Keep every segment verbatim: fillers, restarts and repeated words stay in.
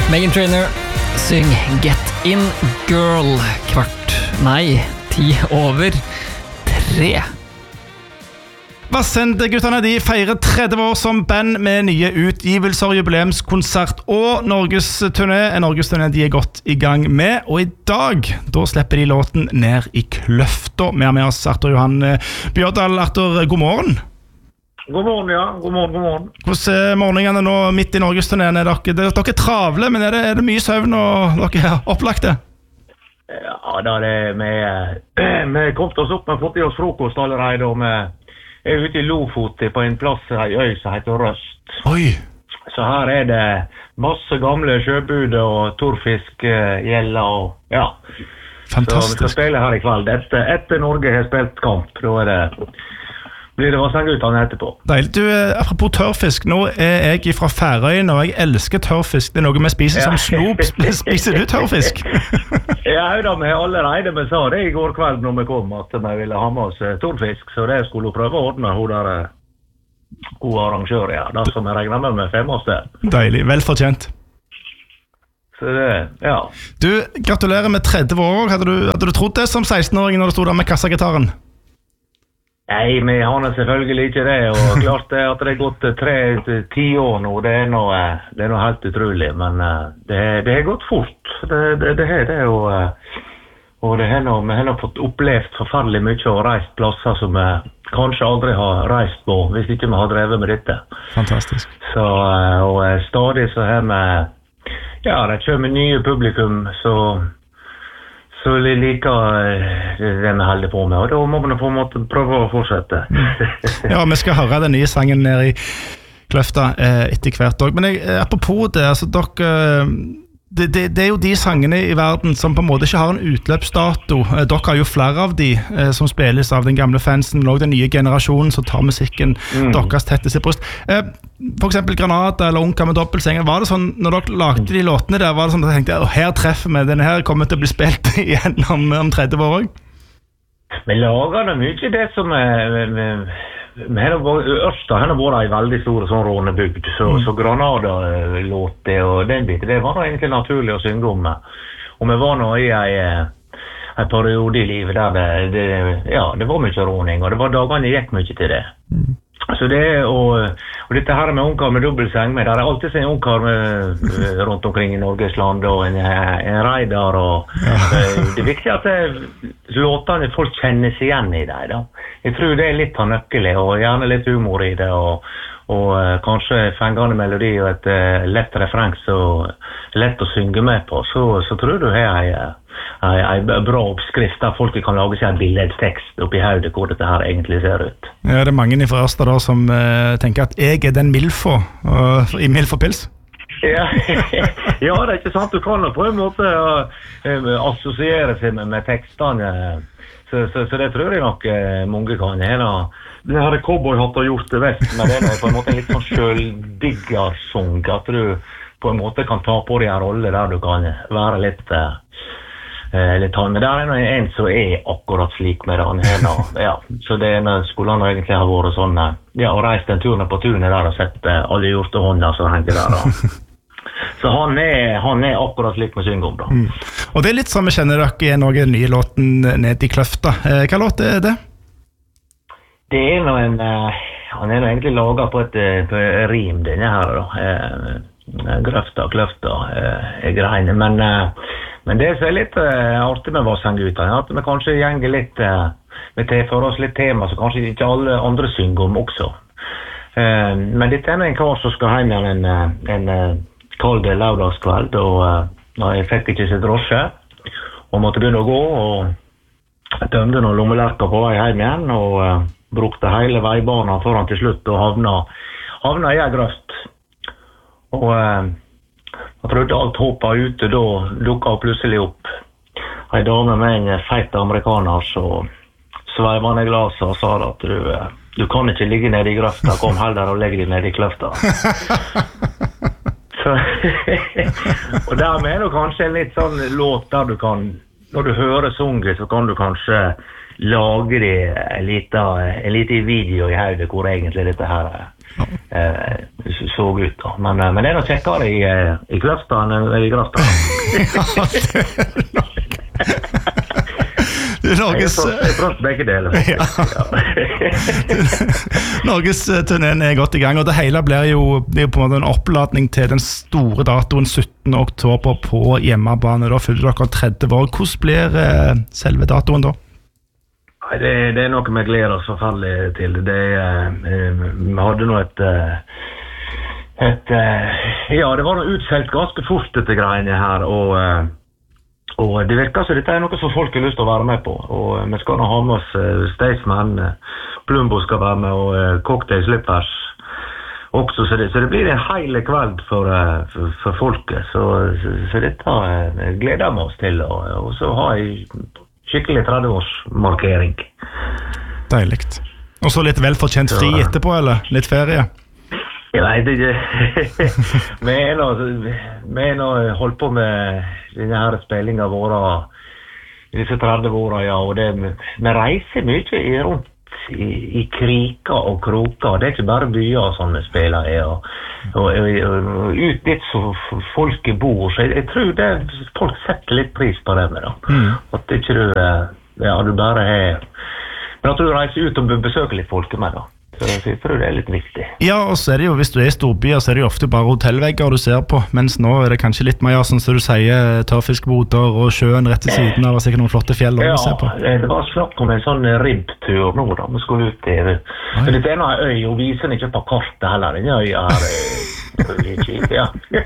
Meghan Trainor, syng Get In Girl. Kvart, nei, ti over tre. Vassend-gutterne de feirer tretti år som band med nye utgivelser, jubileumskonsert og Norgesturné. En Norgesturné de er godt i gang med, og i dag da slipper de låten Ned i kløfta. Vi har med oss Arthur Johan Bjørdal. Arthur, god morgen. God morgen, ja. God morgen, god morgen. Hvordan er morgenene nå midt i Norgesturnéen? Er dere, dere er travle, men er det, er det mye søvn og dere er opplagte? Ja, da er det med... Vi kom oss opp med fått i oss frokost allerede, og vi er ute i Lofoten på en plass, en øy som heter Røst. Oi! Så her er det masse gamle sjøbud og torfisk gjelder og... Ja. Fantastisk. Så vi skal spille her i kveld. Etter, etter Norge har spilt kamp, da er det... blir det Vassendguttene etterpå. Deilig. Du, apropos tørrfisk, nå er jeg fra Færøyene, og jeg elsker tørrfisk. Det er noe vi spiser som snop. Spiser du tørrfisk? Ja, da, vi allerede vi sa det i går kveld når vi kom, at vi ville ha med oss tørrfisk, så det skulle prøve å ordne hun der god arrangør, ja, da som jeg regner med med fem år sted. Deilig, velfortjent. Så det, ja. Du, gratulerer med tretti år. Hadde du, hadde du trodd det som seksten-åring når du stod der med kassagitaren? Nei, vi har selvfølgelig ikke det, og klart det at det er gått tre til ti år nå, det er noe, det er noe helt utrolig, men det, det har gått fort, det, det, det er det, og, og det er noe, vi har fått opplevd forferdelig mye og reist plasser som vi kanskje aldri har reist på, hvis ikke vi har drevet med dette. Fantastisk. Så, og stadig så har vi, ja, det kommer nye publikum, så... Så vi liker det vi holder på med, og da må vi på en måte prøve å fortsette. Ja, vi skal høre den nye sangen nede i kløfta eh, etter hvert dag. Men jeg, apropos det, altså dere... Det, det, det er jo de sangene i verden som på en måte ikke har en utløpsdato. Dere har jo flere av de eh, som spilles av den gamle fansen, men også den nye generasjonen som tar musikken mm. deres tetteste bryst. Eh, for eksempel Granada eller Unka med dobbeltsenger. Var det sånn, når dere lagde de låtene der, var det sånn at jeg tenkte, å, her treffer vi, denne her kommer til å bli spilt igjen om, om tretti år også? Vi lager det mye det som er... Men Ørsta har vært en veldig stor sånn rånebygd, så, mm. så Granada-låt det og den biten, det var nå egentlig naturlig å synge om. Og vi var nå i en, en periode i livet der det, det, ja, det var mye råning, og det var dagene gikk mye til det. Mm. Så det, og, og dette her med ungkar med dobbeltseng, med, der er alltid en ungkar med, rundt omkring i Norges land, og en, en reidar, og ja. Det er viktig at det, låtene folk kjenner seg igjen i det, da. Jeg tror det er litt av nøkkelig, og gjerne litt humor i det, og, og uh, kanskje fengende melodi og et uh, lett refreng så lett å synge med på, så, så tror du har en bra oppskrift der folk kan lage seg en billedtekst oppi hodet hvor dette her egentlig ser ut. Ja, det er mange fra Ørsta da som uh, tenker at jeg er den Milfo uh, i Milfo-pils. Ja, ja, det er ikke sant. Du kan på en måte uh, assosiere seg med, med tekstene, så, så, så det tror jeg nok uh, mange kan. Det her er cowboyhatt og gjort det vest, men det er på en måte en litt sånn selvdiggersong, at du på en måte kan ta på deg en rolle der du kan være litt... Uh, litt han, men der er en, en som er akkurat slik med han henne, ja, så det skulle han egentlig ha vært sånn, ja, og reist en tur på tunet der og sett uh, alle hjortehånder som henger der da. Så han er, han er akkurat slik med syng om da. Mm. Og det er litt som vi kjenner dere i noe nye låten Ned i kløfta. Eh, hva låt er det? Det er noe en, uh, han er egentlig laget på et, på et rim denne her da, uh, grøfta, kløfta, uh, greiene, men uh, Men det som er litt uh, artig med Vassendguttene, at vi kanskje gjenger litt, uh, vi tar for oss litt tema som kanskje ikke alle andre synger om også. Uh, men dette er en kar som skal hjem igjen en, en uh, kald lørdagskveld, og uh, jeg fikk ikke seg drosje, og måtte begynne å gå, og tømte noen lommelerker på vei hjem igjen, og uh, brukte hele veibanen foran til slutt, og havna, havna i en grøft. Og... Uh, Jeg trodde alt hoppet ute, da dukket hun plutselig opp. En dame med en feit amerikaner, så sveiv han i glaset og sa at du, du kan ikke ligge nede i grøfta, kom heller og legg deg nede i kløfta. Så, og dermed er det kanskje en litt sånn låt der du kan, når du hører sunget, så kan du kanskje lage det en liten, en liten video i hodet hvor egentlig dette her eh, så ut da. Men, men det er noe kjekkere i, i Kløftan enn i Graftan. Ja, det er nok. Norges jeg tror begge deler. Ja. Norges turnéen er godt i gang, og det hele blir jo, det er jo på en måte en oppladning til den store datoen syttende oktober på hjemmebane. Da fyller dere tretti år. Hvordan blir eh, selve datoen da? Det, det er noe vi gleder oss forferdelig til. Det, eh, vi hadde nå et, et ja, det var noe utselt ganske fort dette greiene her, og Og det virker så dette er noe som folk har lyst til å være med på. Og vi skal nå ha med oss uh, Staysman, uh, Plumbo skal være med, og uh, Cocktail Slippers også. Så det, så det blir en hele kveld for, uh, for, for folket. Så, så, så dette uh, gleder vi oss til. Og, og så har jeg skikkelig tretti-årsmarkering. Deiligt. Og så litt velfortjent fri etterpå, eller? Litt ferie? Jeg vet ikke. Vi er nå, vi er nå holdt på med denne her spillingen våre, disse tretti årene, ja, og det, vi reiser mye rundt i, i kriker og kroker. Det er ikke bare byer som vi spiller i, og, og, og, og ut dit så folk bor. Så jeg, jeg tror det, folk setter litt pris på det med da. Mm. At ikke du, ja, du bare er, men at du reiser ut og besøker litt folk med da. Så jeg tror det er litt viktig. Ja, og så er det jo, hvis du er i storbyer, så er det jo ofte bare hotellvegger du ser på, mens nå er det kanskje litt mer, sånn som du sier, tørrfiskboter og sjøen rett til siden av, og sikkert noen flotte fjell ja, å se på. Ja, det var snakk om en sånn ribbtur nå da, vi skulle ut til. Så dette er noe øy, og viser den ikke på kartet heller, den øya her. Ja.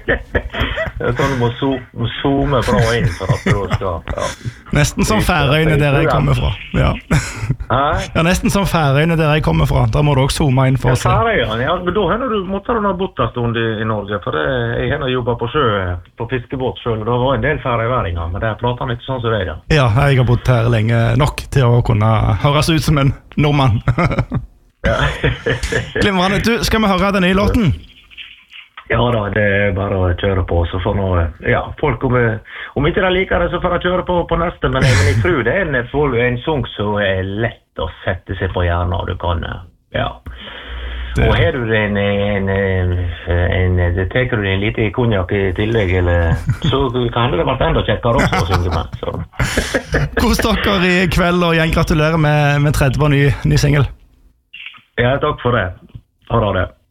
Jeg tror du må zoome bra inn for at du skal, ja. Nesten som Færøyene der jeg kommer fra. Ja. Ja, nesten som Færøyene der jeg kommer fra. Da må du også zoome inn for å se. Ja, Færøyene, ja. Men da hender du, måtte du ha bodd en stund i, i Norge, for det, jeg hender jobbet på sjø, på fiskebåt selv, og det var en del færøyværinger, men det prater han ikke sånn som det er. Ja, jeg har bodd her lenge nok til å kunne høres ut som en nordmann. Ja. Glimrende, du, skal vi høre den nye låten? Ja da, det er bare å kjøre på, så får nå, ja, folk om, om ikke de liker det, så får de kjøre på på neste, men jeg, men jeg tror det er en, en sang som er lett å sette seg på hjernen, og du kan, ja. Det. Og her du en, en, en, en, en teker du en lite konjak i tillegg, eller, så kan det vært enda kjekkere også å synge med, så. Kos dere i kveld, og igjen gratulerer med, med tretti på ny, ny single. Ja, takk for det. Ha det.